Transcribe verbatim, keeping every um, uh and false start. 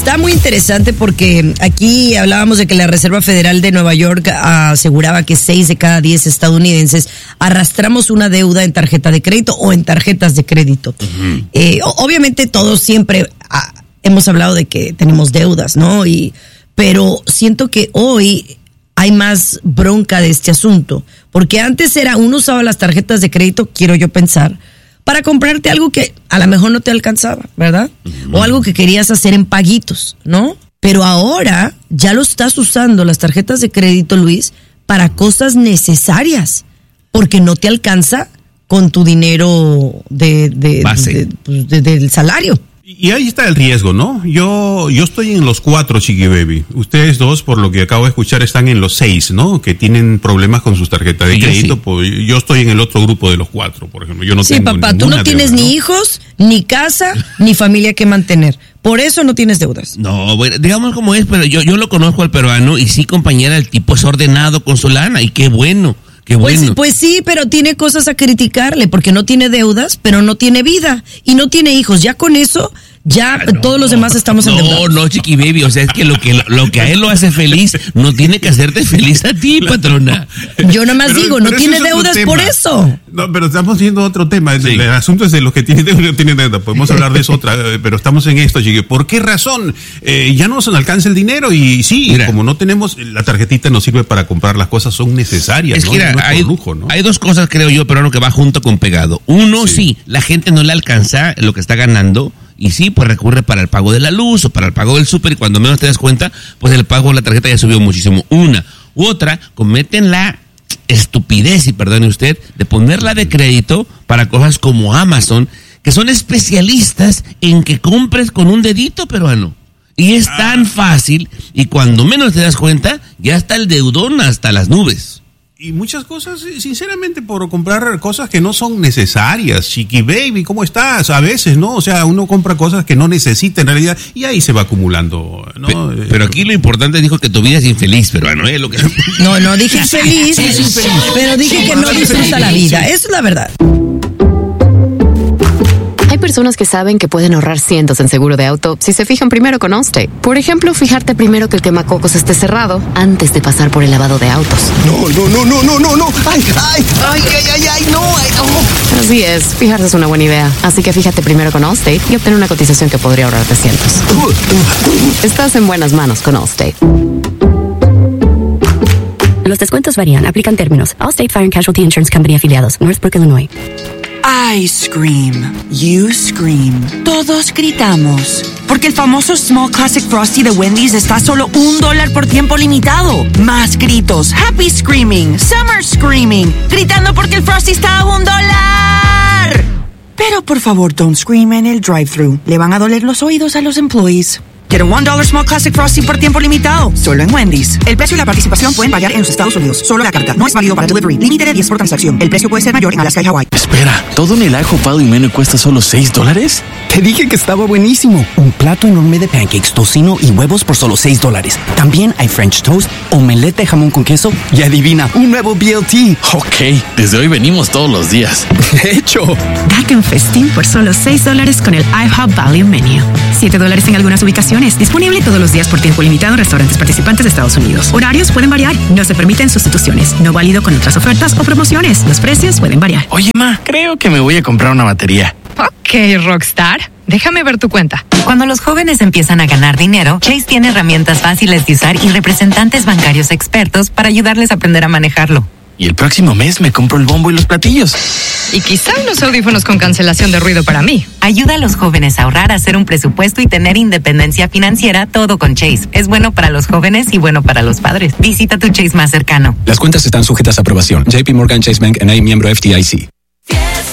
está muy interesante porque aquí hablábamos de que la Reserva Federal de Nueva York aseguraba que seis de cada diez estadounidenses arrastramos una deuda en tarjeta de crédito o en tarjetas de crédito. Uh-huh. Eh, obviamente todos siempre ah, hemos hablado de que tenemos deudas, ¿no? Y, pero siento que hoy hay más bronca de este asunto, porque antes era, uno usaba las tarjetas de crédito, quiero yo pensar, para comprarte algo que a lo mejor no te alcanzaba, ¿verdad? Uh-huh. O algo que querías hacer en paguitos, ¿no? Pero ahora ya lo estás usando, las tarjetas de crédito, Luis, para cosas necesarias, porque no te alcanza con tu dinero de, de, Base. de, de, de, del salario. Y ahí está el riesgo, ¿no? Yo yo estoy en los cuatro, Chiqui Baby. Ustedes dos, por lo que acabo de escuchar, están en los seis, ¿no? Que tienen problemas con sus tarjetas de Sí, crédito. sí. Pues yo estoy en el otro grupo de los cuatro, por ejemplo. Yo no Sí, tengo papá, tú no tienes deuda, ni ¿no? hijos, ni casa, ni familia que mantener. Por eso no tienes deudas. No, bueno, digamos como es, pero yo, yo lo conozco al peruano y sí, compañera, el tipo es ordenado con su lana y qué bueno. Qué Pues, bueno. pues sí, pero tiene cosas a criticarle, porque no tiene deudas, pero no tiene vida y no tiene hijos. Ya con eso, ya Ah, no, todos los demás estamos no, endeudados. No, no, Chiqui Baby, o sea, es que lo que lo que a él lo hace feliz no tiene que hacerte feliz a ti, patrona. Yo nada más Pero- digo, pero no ese tiene es otro deudas tema. por eso. No, pero estamos viendo otro tema. El, Sí. el asunto es de los que tienen deuda y no tienen deuda. Podemos hablar de eso otra, eh, pero estamos en esto, Chiqui. ¿Por qué razón? Eh, ya no nos alcanza el dinero y sí, Mira. como no tenemos, la tarjetita nos sirve para comprar las cosas, son necesarias, Es ¿no? que mira, No es por hay, lujo, ¿no? hay dos cosas, creo yo, pero que va junto con pegado. Uno, sí. Sí. la gente no le alcanza lo que está ganando y sí, pues recurre para el pago de la luz o para el pago del súper y cuando menos te das cuenta, pues el pago de la tarjeta ya subió muchísimo. Una. U otra, cometen la estupidez, y perdone usted, de ponerla de crédito para cosas como Amazon, que son especialistas en que compres con un dedito, peruano. Y es tan fácil y cuando menos te das cuenta, ya está el deudón hasta las nubes. Y muchas cosas, sinceramente, por comprar cosas que no son necesarias. Chiqui Baby, ¿cómo estás? A veces, ¿no? O sea, uno compra cosas que no necesita en realidad y ahí se va acumulando, ¿no? Pe- pero aquí lo importante dijo que tu vida es infeliz, pero no es lo que... No, no dije infeliz, pero dije que no disfruta la vida. Eso es la verdad. Hay personas que saben que pueden ahorrar cientos en seguro de auto si se fijan primero con Allstate. Por ejemplo, fijarte primero que el quemacocos esté cerrado antes de pasar por el lavado de autos. No, no, no, no, no, no, no. Ay, ay, ay, ay, ay, ay, no. Ay, oh. Así es, fijarse es una buena idea. Así que fíjate primero con Allstate y obtén una cotización que podría ahorrarte cientos. Estás en buenas manos con Allstate. Los descuentos varían, aplican términos. Allstate Fire and Casualty Insurance Company afiliados, Northbrook, Illinois. I scream, you scream, todos gritamos. Porque el famoso Small Classic Frosty de Wendy's está a solo un dólar por tiempo limitado. Más gritos, happy screaming, summer screaming, gritando porque el Frosty está a un dólar. Pero por favor, don't scream en el drive-thru. Le van a doler los oídos a los employees. Get a one dollar Small Classic Frosty por tiempo limitado, solo en Wendy's. El precio y la participación pueden variar en los Estados Unidos. Solo la carta. No es válido para delivery. Límite de diez por transacción. El precio puede ser mayor en Alaska y Hawái. Espera, ¿todo en el IHOP Value Menu cuesta solo seis dólares? Te dije que estaba buenísimo. Un plato enorme de pancakes, tocino y huevos por solo seis dólares. También hay French toast, omelette de jamón con queso y adivina, un nuevo B L T. Ok, desde hoy venimos todos los días. De hecho, Date un festín por solo seis dólares con el IHOP Value Menu. siete dólares en algunas ubicaciones. Disponible todos los días por tiempo limitado en restaurantes participantes de Estados Unidos. Horarios pueden variar. No se permiten sustituciones. No válido con otras ofertas o promociones. Los precios pueden variar. Oye, ma, creo que me voy a comprar una batería. Ok, Rockstar. Déjame ver tu cuenta. Cuando los jóvenes empiezan a ganar dinero, Chase tiene herramientas fáciles de usar y representantes bancarios expertos para ayudarles a aprender a manejarlo. Y el próximo mes me compro el bombo y los platillos. Y quizá unos audífonos con cancelación de ruido para mí. Ayuda a los jóvenes a ahorrar, a hacer un presupuesto y tener independencia financiera, todo con Chase. Es bueno para los jóvenes y bueno para los padres. Visita tu Chase más cercano. Las cuentas están sujetas a aprobación. J P Morgan Chase Bank N A, miembro F D I C.